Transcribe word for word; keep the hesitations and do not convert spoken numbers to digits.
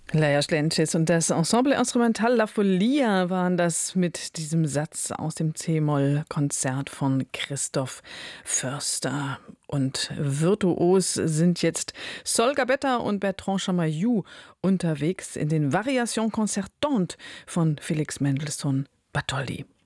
Laia Schlentzis und das Ensemble Instrumental La Folia waren das mit diesem Satz aus dem C-Moll-Konzert von Christoph Förster. Und virtuos sind jetzt Sol Gabetta und Bertrand Chamayou unterwegs in den Variations Concertantes von Felix Mendelssohn Bartholdy.